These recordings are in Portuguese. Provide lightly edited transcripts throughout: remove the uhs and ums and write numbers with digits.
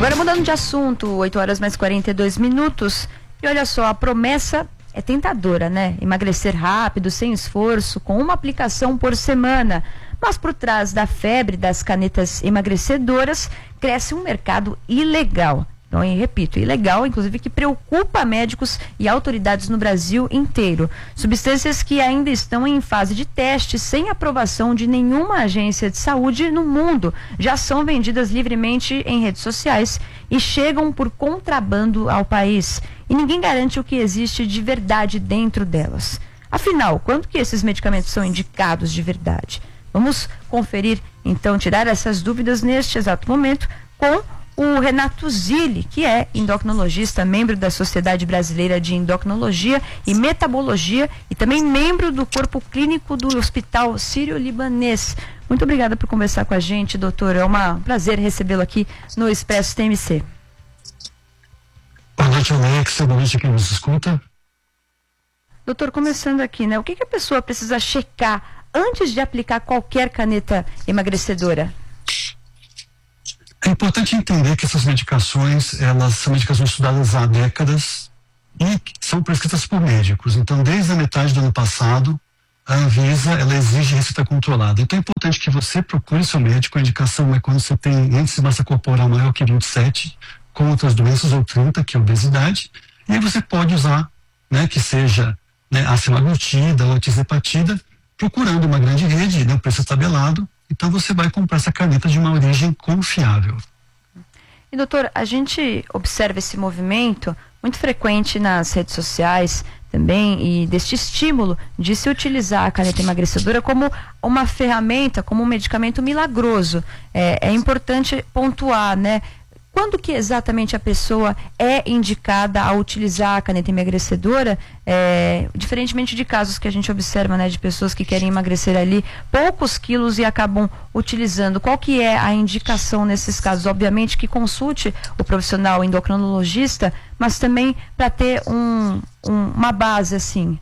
Agora mudando de assunto, 8 horas mais 42 minutos. E olha só, a promessa é tentadora, né? Emagrecer rápido, sem esforço, com uma aplicação por semana. Mas por trás da febre das canetas emagrecedoras, cresce um mercado ilegal. Então, eu repito, ilegal, inclusive, que preocupa médicos e autoridades no Brasil inteiro. Substâncias que ainda estão em fase de teste, sem aprovação de nenhuma agência de saúde no mundo, já são vendidas livremente em redes sociais e chegam por contrabando ao país. E ninguém garante o que existe de verdade dentro delas. Afinal, quando que esses medicamentos são indicados de verdade? Vamos conferir, então, tirar essas dúvidas neste exato momento com o Renato Zilli, que é endocrinologista, membro da Sociedade Brasileira de Endocrinologia e Metabologia e também membro do corpo clínico do Hospital Sírio-Libanês. Muito obrigada por conversar com a gente, doutor. É um prazer recebê-lo aqui no Expresso TMC. Boa noite, Alex. Boa noite a quem nos escuta. Doutor, começando aqui, né? O que a pessoa precisa checar antes de aplicar qualquer caneta emagrecedora? É importante entender que essas medicações, elas são medicações estudadas há décadas e são prescritas por médicos. Então, desde a metade do ano passado, a Anvisa, ela exige receita controlada. Então, é importante que você procure seu médico. A indicação é quando você tem índice de massa corporal maior que 27, com outras doenças, ou 30, que é obesidade. E aí você pode usar, né, que seja, né, a semaglutida ou a tirzepatida, procurando uma grande rede, né, um preço tabelado. Então você vai comprar essa caneta de uma origem confiável. E doutor, a gente observa esse movimento muito frequente nas redes sociais também, e deste estímulo de se utilizar a caneta emagrecedora como uma ferramenta, como um medicamento milagroso. É importante pontuar, né? Quando que exatamente a pessoa é indicada a utilizar a caneta emagrecedora, diferentemente de casos que a gente observa, né, de pessoas que querem emagrecer ali poucos quilos e acabam utilizando. Qual que é a indicação nesses casos? Obviamente que consulte o profissional endocrinologista, mas também para ter uma base assim.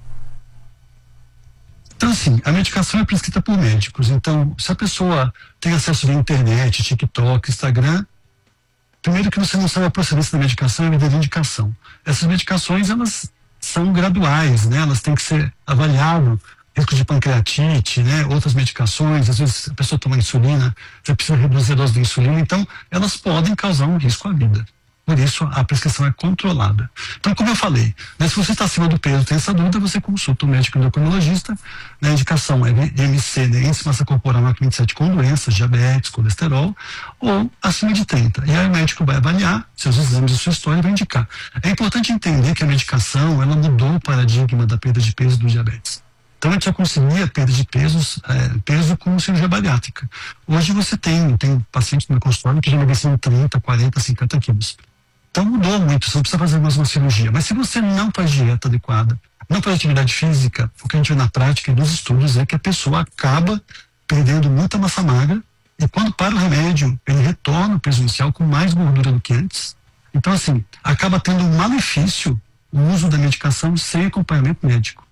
Então, assim, a medicação é prescrita por médicos. Então, se a pessoa tem acesso via internet, TikTok, Instagram, primeiro que você não sabe a procedência da medicação, é a indicação. Essas medicações, elas são graduais, né? Elas têm que ser avaliadas, risco de pancreatite, né? Outras medicações, às vezes a pessoa toma insulina, você precisa reduzir a dose de insulina, então elas podem causar um risco à vida. Por isso, a prescrição é controlada. Então, como eu falei, né, se você está acima do peso, tem essa dúvida, você consulta o médico endocrinologista, né, a indicação é IMC, né, índice de massa corporal maior que 27 com doenças, diabetes, colesterol, ou acima de 30. E aí o médico vai avaliar seus exames e sua história e vai indicar. É importante entender que a medicação, ela mudou o paradigma da perda de peso do diabetes. Então, a gente já conseguia perda de peso com cirurgia bariátrica. Hoje você tem pacientes no meu consultório que já emagreceram 30, 40, 50 quilos. Então mudou muito, você não precisa fazer mais uma cirurgia. Mas se você não faz dieta adequada, não faz atividade física, o que a gente vê na prática e nos estudos é que a pessoa acaba perdendo muita massa magra e quando para o remédio, ele retorna o peso inicial com mais gordura do que antes. Então, assim, acaba tendo um malefício o uso da medicação sem acompanhamento médico.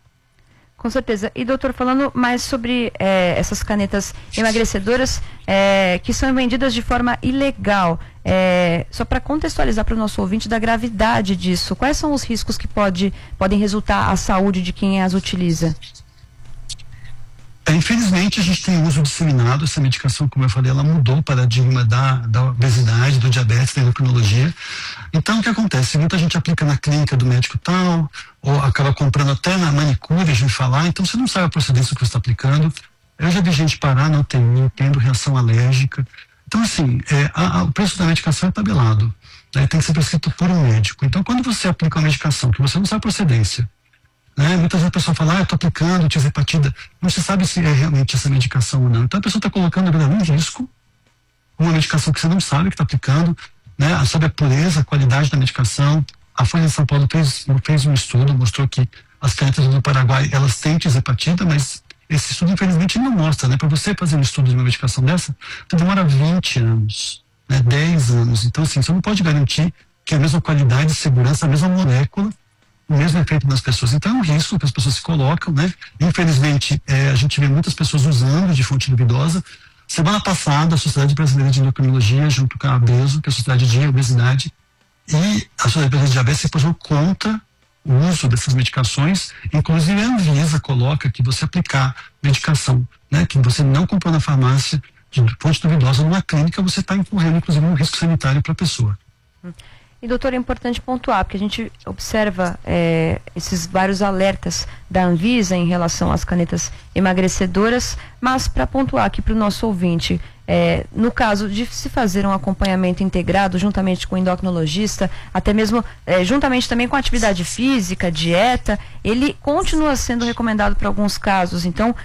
Com certeza. E doutor, falando mais sobre essas canetas emagrecedoras que são vendidas de forma ilegal, só para contextualizar para o nosso ouvinte da gravidade disso, quais são os riscos que podem resultar à saúde de quem as utiliza? Infelizmente, a gente tem uso disseminado. Essa medicação, como eu falei, ela mudou o paradigma da obesidade, do diabetes, da endocrinologia. Então, o que acontece? Muita gente aplica na clínica do médico tal, ou acaba comprando até na manicure, a gente falar, então você não sabe a procedência que você está aplicando. Eu já vi gente parar na UTI, tendo reação alérgica. Então, assim, o preço da medicação é tabelado, né? Tem que ser prescrito por um médico. Então, quando você aplica uma medicação que você não sabe a procedência, né? Muitas vezes a pessoa fala, eu estou aplicando tirzepatida, não se sabe se é realmente essa medicação ou não. Então a pessoa está colocando a vida em risco, uma medicação que você não sabe que está aplicando, né? Sabe a pureza, a qualidade da medicação. A Folha de São Paulo fez um estudo, mostrou que as canetas do Paraguai, elas têm tirzepatida, mas esse estudo infelizmente não mostra, né? Para você fazer um estudo de uma medicação dessa, você demora 20 anos, né? 10 anos. Então assim, você não pode garantir que a mesma qualidade, segurança, a mesma molécula, o mesmo efeito nas pessoas. Então é um risco que as pessoas se colocam, né? Infelizmente, a gente vê muitas pessoas usando de fonte duvidosa. Semana passada, a Sociedade Brasileira de Endocrinologia, junto com a ABESO, que é a Sociedade de Obesidade, e a Sociedade Brasileira de Diabetes se posicionou contra o uso dessas medicações. Inclusive a Anvisa coloca que você aplicar medicação, né, que você não comprou na farmácia, de fonte duvidosa, numa clínica, você está incorrendo, inclusive, um risco sanitário para a pessoa. E, doutor, é importante pontuar, porque a gente observa esses vários alertas da Anvisa em relação às canetas emagrecedoras, mas para pontuar aqui para o nosso ouvinte, no caso de se fazer um acompanhamento integrado juntamente com o endocrinologista, até mesmo juntamente também com a atividade física, dieta, ele continua sendo recomendado para alguns casos. Então,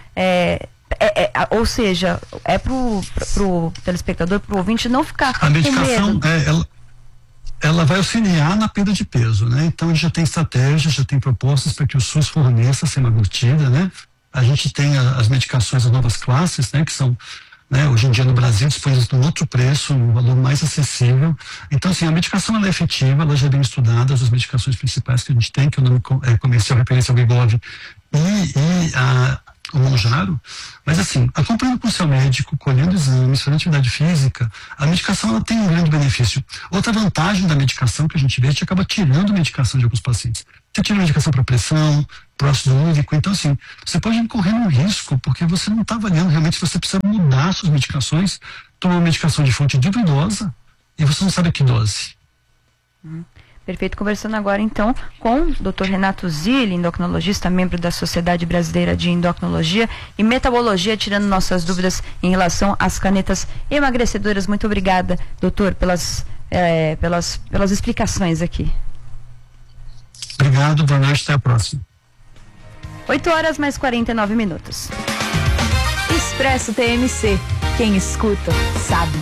ou seja, pro telespectador, pro ouvinte não ficar a medicação, com medo. Ela vai auxiliar na perda de peso, né? Então a gente já tem estratégias, já tem propostas para que o SUS forneça semaglutida, né? A gente tem as medicações das novas classes, né? Que são, né, hoje em dia no Brasil disponíveis num outro preço, num valor mais acessível. Então, assim, a medicação ela é efetiva, ela já é bem estudada, as medicações principais que a gente tem, que é o nome comercial referência ao Wegovy e o Mounjaro, mas assim, acompanhando com o seu médico, colhendo exames, fazendo atividade física, a medicação ela tem um grande benefício. Outra vantagem da medicação que a gente vê, a gente acaba tirando medicação de alguns pacientes. Você tira medicação para pressão, para ácido úrico, então assim, você pode incorrer um risco, porque você não está avaliando realmente se você precisa mudar suas medicações, tomar uma medicação de fonte duvidosa, e você não sabe que dose. Perfeito. Conversando agora, então, com o Dr. Renato Zilli, endocrinologista, membro da Sociedade Brasileira de Endocrinologia e Metabologia, tirando nossas dúvidas em relação às canetas emagrecedoras. Muito obrigada, doutor, pelas explicações aqui. Obrigado, boa noite, até a próxima. 8h mais 49. Expresso TMC. Quem escuta, sabe.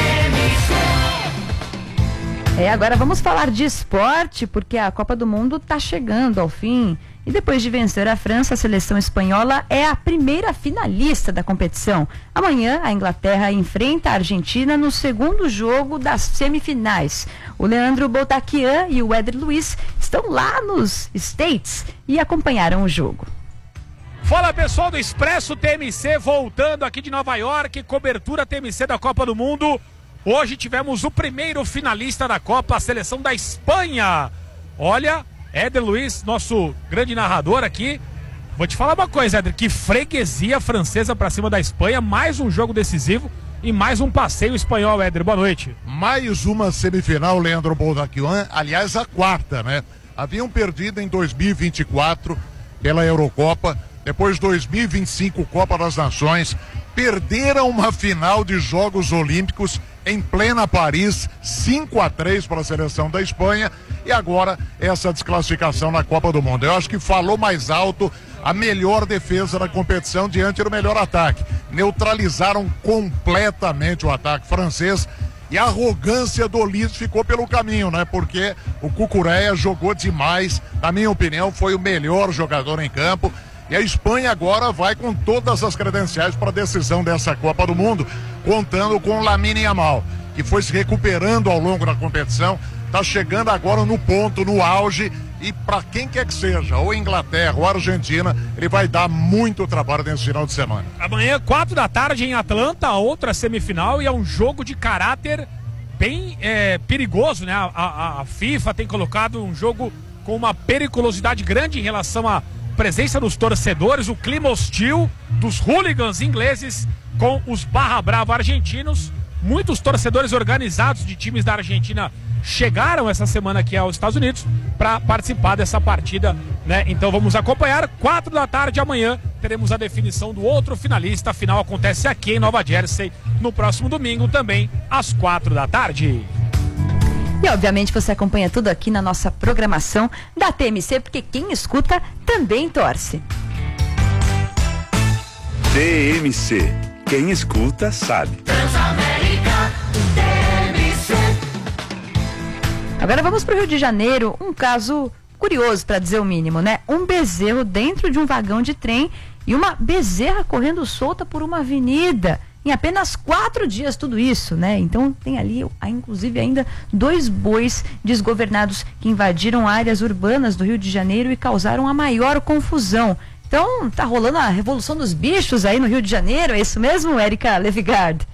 Agora vamos falar de esporte, porque a Copa do Mundo está chegando ao fim. E depois de vencer a França, a seleção espanhola é a primeira finalista da competição. Amanhã, a Inglaterra enfrenta a Argentina no segundo jogo das semifinais. O Leandro Boltaquian e o Éder Luiz estão lá nos States e acompanharam o jogo. Fala, pessoal do Expresso TMC, voltando aqui de Nova York, cobertura TMC da Copa do Mundo. Hoje tivemos o primeiro finalista da Copa, a seleção da Espanha. Olha, Éder Luiz, nosso grande narrador aqui. Vou te falar uma coisa, Éder, que freguesia francesa pra cima da Espanha. Mais um jogo decisivo e mais um passeio espanhol, Éder. Boa noite. Mais uma semifinal, Leandro Boldaquian. Aliás, a quarta, né? Haviam perdido em 2024 pela Eurocopa. Depois 2025, Copa das Nações. Perderam uma final de Jogos Olímpicos em plena Paris, 5-3 para a seleção da Espanha, e agora essa desclassificação na Copa do Mundo. Eu acho que falou mais alto a melhor defesa da competição diante do melhor ataque. Neutralizaram completamente o ataque francês e a arrogância do Olímpio ficou pelo caminho, né? Porque o Cucurella jogou demais, na minha opinião foi o melhor jogador em campo. E a Espanha agora vai com todas as credenciais para a decisão dessa Copa do Mundo, contando com Lamine Yamal, que foi se recuperando ao longo da competição, está chegando agora no ponto, no auge, e para quem quer que seja, ou Inglaterra ou Argentina, ele vai dar muito trabalho nesse final de semana. Amanhã, 4 da tarde em Atlanta, outra semifinal, e é um jogo de caráter bem perigoso, né? A FIFA tem colocado um jogo com uma periculosidade grande em relação à presença dos torcedores, o clima hostil dos hooligans ingleses com os barra brava argentinos. Muitos torcedores organizados de times da Argentina chegaram essa semana aqui aos Estados Unidos para participar dessa partida, né? Então vamos acompanhar. 4 da tarde amanhã teremos a definição do outro finalista. A final acontece aqui em Nova Jersey no próximo domingo, também às 4 da tarde. E obviamente você acompanha tudo aqui na nossa programação da TMC, porque quem escuta também torce. TMC, quem escuta sabe. Transamérica, TMC. Agora vamos para o Rio de Janeiro, um caso curioso, para dizer o mínimo, né? Um bezerro dentro de um vagão de trem e uma bezerra correndo solta por uma avenida. Em apenas 4 dias, tudo isso, né? Então tem ali, inclusive, ainda 2 bois desgovernados que invadiram áreas urbanas do Rio de Janeiro e causaram a maior confusão. Então, tá rolando a revolução dos bichos aí no Rio de Janeiro, é isso mesmo, Érica Levigard?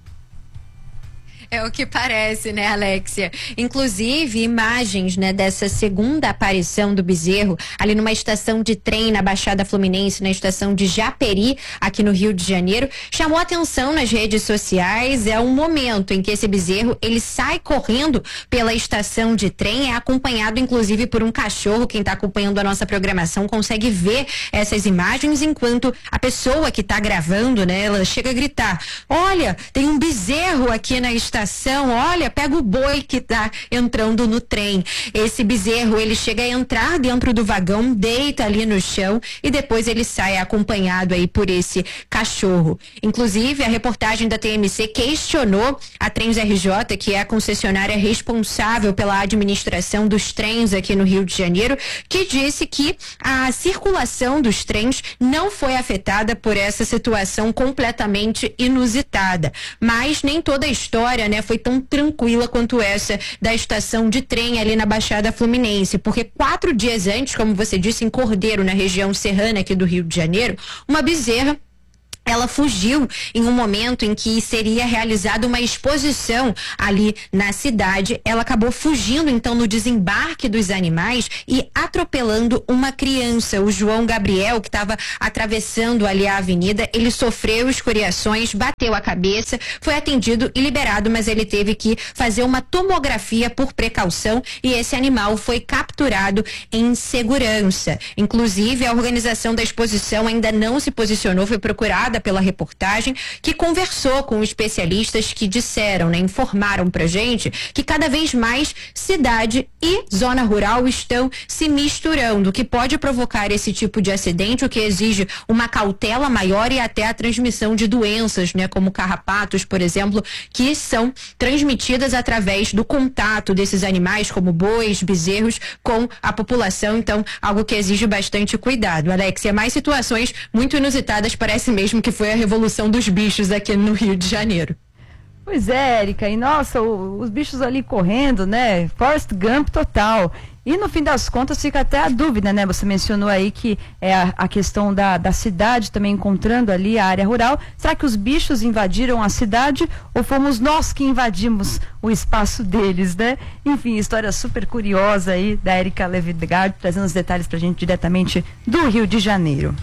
É o que parece, né, Alexia? Inclusive, imagens, né, dessa segunda aparição do bezerro ali numa estação de trem na Baixada Fluminense, na estação de Japeri, aqui no Rio de Janeiro, chamou atenção nas redes sociais. É um momento em que esse bezerro, ele sai correndo pela estação de trem, é acompanhado inclusive por um cachorro. Quem está acompanhando a nossa programação consegue ver essas imagens, enquanto a pessoa que está gravando, né, ela chega a gritar: olha, tem um bezerro aqui na estação, olha, pega o boi que tá entrando no trem. Esse bezerro, ele chega a entrar dentro do vagão, deita ali no chão e depois ele sai acompanhado aí por esse cachorro. Inclusive, a reportagem da TMC questionou a Trens RJ, que é a concessionária responsável pela administração dos trens aqui no Rio de Janeiro, que disse que a circulação dos trens não foi afetada por essa situação completamente inusitada. Mas nem toda a história, né, foi tão tranquila quanto essa da estação de trem ali na Baixada Fluminense, porque 4 dias antes, como você disse, em Cordeiro, na região serrana aqui do Rio de Janeiro, uma bezerra, ela fugiu em um momento em que seria realizada uma exposição ali na cidade. Ela acabou fugindo então no desembarque dos animais e atropelando uma criança. O João Gabriel, que estava atravessando ali a avenida, ele sofreu escoriações, bateu a cabeça, foi atendido e liberado, mas ele teve que fazer uma tomografia por precaução e esse animal foi capturado em segurança. Inclusive, a organização da exposição ainda não se posicionou, foi procurada pela reportagem, que conversou com especialistas que disseram, né, informaram pra gente que cada vez mais cidade e zona rural estão se misturando, o que pode provocar esse tipo de acidente, o que exige uma cautela maior e até a transmissão de doenças, né, como carrapatos, por exemplo, que são transmitidas através do contato desses animais, como bois, bezerros, com a população. Então, algo que exige bastante cuidado. Alexia, mais situações muito inusitadas, parece mesmo que foi a revolução dos bichos aqui no Rio de Janeiro. Pois é, Érica, e nossa, os bichos ali correndo, né? Forrest Gump total. E no fim das contas fica até a dúvida, né? Você mencionou aí que é a questão da cidade também encontrando ali a área rural. Será que os bichos invadiram a cidade ou fomos nós que invadimos o espaço deles, né? Enfim, história super curiosa aí da Érica Levigard, trazendo os detalhes pra gente diretamente do Rio de Janeiro.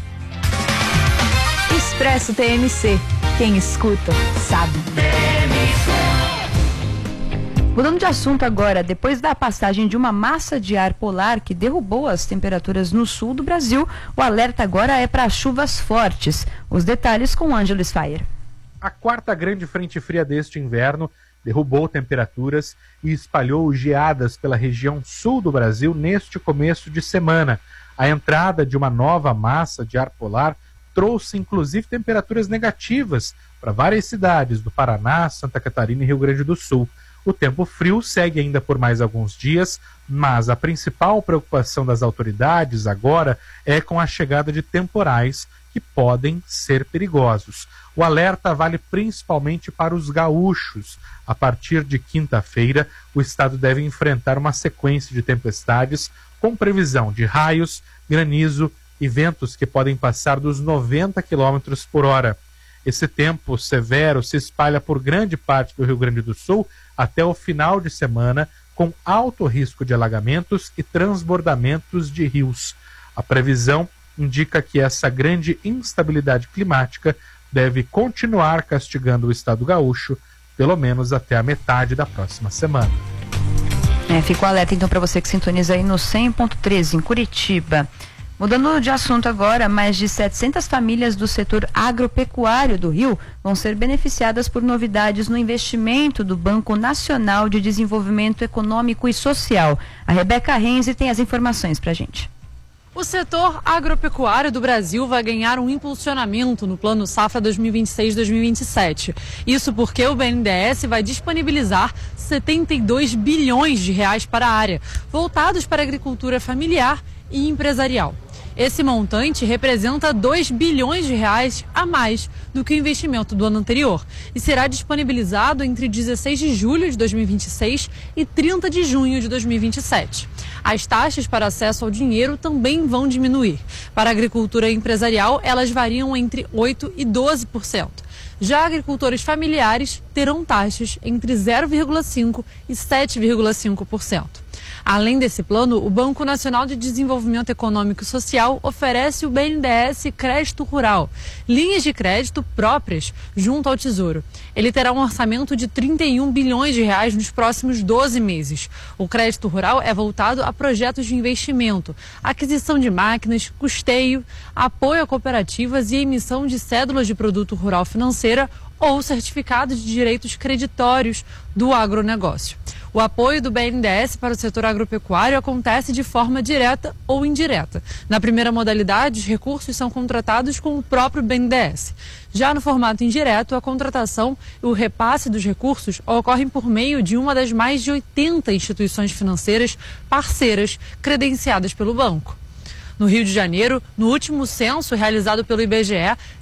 Expresso TMC. Quem escuta, sabe. Mudando de assunto agora, depois da passagem de uma massa de ar polar que derrubou as temperaturas no sul do Brasil, o alerta agora é para chuvas fortes. Os detalhes com Ângelo Sfayer. A quarta grande frente fria deste inverno derrubou temperaturas e espalhou geadas pela região sul do Brasil neste começo de semana. A entrada de uma nova massa de ar polar trouxe inclusive temperaturas negativas para várias cidades do Paraná, Santa Catarina e Rio Grande do Sul. O tempo frio segue ainda por mais alguns dias, mas a principal preocupação das autoridades agora é com a chegada de temporais que podem ser perigosos. O alerta vale principalmente para os gaúchos. A partir de quinta-feira, o estado deve enfrentar uma sequência de tempestades com previsão de raios, granizo e ventos que podem passar dos 90 km por hora. Esse tempo severo se espalha por grande parte do Rio Grande do Sul até o final de semana, com alto risco de alagamentos e transbordamentos de rios. A previsão indica que essa grande instabilidade climática deve continuar castigando o estado gaúcho, pelo menos até a metade da próxima semana. Fica o alerta então para você que sintoniza aí no 100.13 em Curitiba. Mudando de assunto agora, mais de 700 famílias do setor agropecuário do Rio vão ser beneficiadas por novidades no investimento do Banco Nacional de Desenvolvimento Econômico e Social. A Rebeca Renzi tem as informações para a gente. O setor agropecuário do Brasil vai ganhar um impulsionamento no Plano Safra 2026-2027. Isso porque o BNDES vai disponibilizar 72 bilhões de reais para a área, voltados para a agricultura familiar e empresarial. Esse montante representa 2 bilhões de reais a mais do que o investimento do ano anterior e será disponibilizado entre 16 de julho de 2026 e 30 de junho de 2027. As taxas para acesso ao dinheiro também vão diminuir. Para a agricultura empresarial, elas variam entre 8% e 12%. Já agricultores familiares terão taxas entre 0,5% e 7,5%. Além desse plano, o Banco Nacional de Desenvolvimento Econômico e Social oferece o BNDES Crédito Rural, linhas de crédito próprias junto ao Tesouro. Ele terá um orçamento de 31 bilhões de reais nos próximos 12 meses. O crédito rural é voltado a projetos de investimento, aquisição de máquinas, custeio, apoio a cooperativas e emissão de cédulas de produto rural financeira ou certificados de direitos creditórios do agronegócio. O apoio do BNDES para o setor agropecuário acontece de forma direta ou indireta. Na primeira modalidade, os recursos são contratados com o próprio BNDES. Já no formato indireto, a contratação e o repasse dos recursos ocorrem por meio de uma das mais de 80 instituições financeiras parceiras credenciadas pelo banco. No Rio de Janeiro, no último censo realizado pelo IBGE,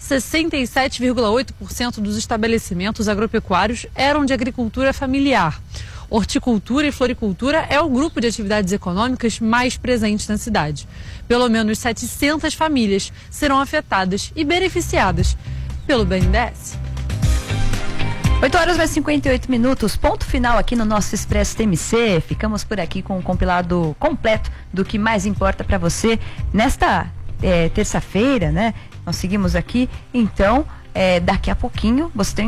67,8% dos estabelecimentos agropecuários eram de agricultura familiar. Horticultura e floricultura é o grupo de atividades econômicas mais presente na cidade. Pelo menos 700 famílias serão afetadas e beneficiadas pelo BNDES. 8h58, ponto final aqui no nosso Expresso TMC. Ficamos por aqui com um compilado completo do que mais importa para você nesta terça-feira, né? Nós seguimos aqui, então, daqui a pouquinho você tem